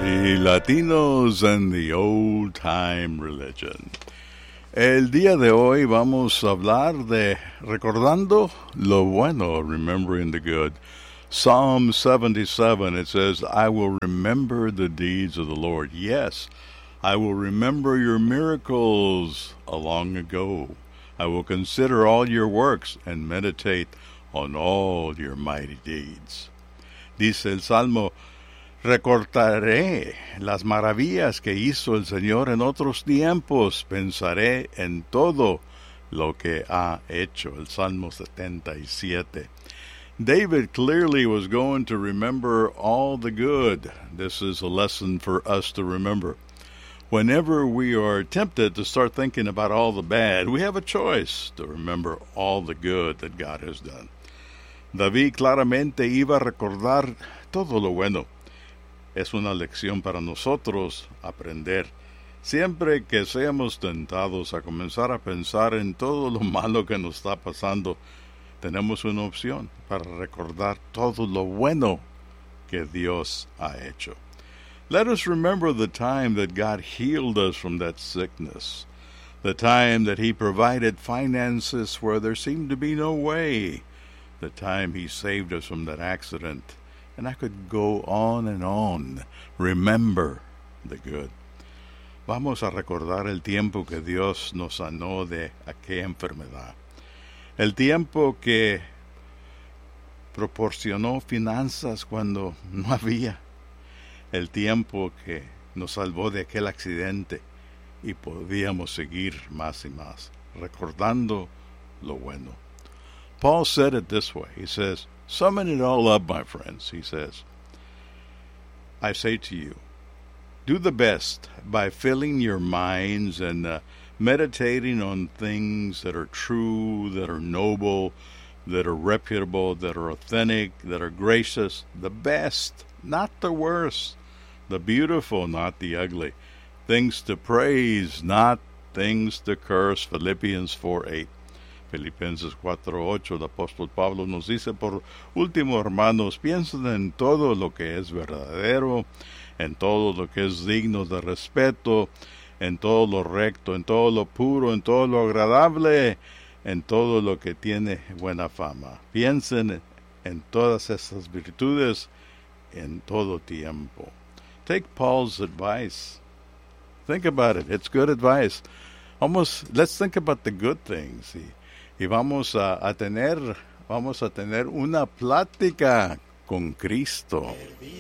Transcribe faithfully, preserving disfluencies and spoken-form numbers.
The Latinos and the Old Time Religion. El día de hoy vamos a hablar de recordando lo bueno, remembering the good. Psalm seventy-seven, it says, I will remember the deeds of the Lord. Yes, I will remember your miracles a long ago. I will consider all your works and meditate on all your mighty deeds. Dice el Salmo, recordaré las maravillas que hizo el Señor en otros tiempos, pensaré en todo lo que ha hecho. El Salmo setenta y siete. David clearly was going to remember all the good. This is a lesson for us to remember. Whenever we are tempted to start thinking about all the bad, we have a choice to remember all the good that God has done. David claramente iba a recordar todo lo bueno. Es una lección para nosotros aprender. Siempre que seamos tentados a comenzar a pensar en todo lo malo que nos está pasando, tenemos una opción para recordar todo lo bueno que Dios ha hecho. Let us remember the time that God healed us from that sickness, the time that He provided finances where there seemed to be no way, the time He saved us from that accident. And I could go on and on. Remember the good. Vamos a recordar el tiempo que Dios nos sanó de aquella enfermedad. El tiempo que proporcionó finanzas cuando no había. El tiempo que nos salvó de aquel accidente y podíamos seguir más y más, recordando lo bueno. Paul said it this way. He says, summing it all up, my friends, he says, I say to you, do the best by filling your minds and uh, meditating on things that are true, that are noble, that are reputable, that are authentic, that are gracious, the best, not the worst, the beautiful, not the ugly, things to praise, not things to curse, Philippians four eight. Filipenses cuatro ocho, el apóstol Pablo nos dice, por último, hermanos, piensen en todo lo que es verdadero, en todo lo que es digno de respeto, en todo lo recto, en todo lo puro, en todo lo agradable, en todo lo que tiene buena fama. Piensen en todas estas virtudes en todo tiempo. Take Paul's advice. Think about it. It's good advice. Almost, let's think about the good things. Y, y vamos a, a tener, vamos a tener una plática con Cristo.